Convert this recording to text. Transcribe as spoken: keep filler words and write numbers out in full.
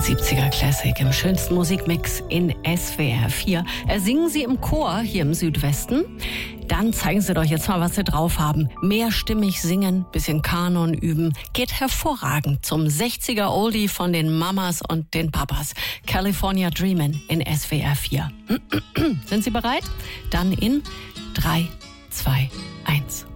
siebziger Classic im schönsten Musikmix in S W R vier. Singen Sie im Chor hier im Südwesten? Dann zeigen Sie doch jetzt mal, was Sie drauf haben. Mehrstimmig singen, bisschen Kanon üben. Geht hervorragend zum sechziger Oldie von den Mamas und den Papas. California Dreamin' in S W R vier. Sind Sie bereit? Dann in drei, zwei, eins.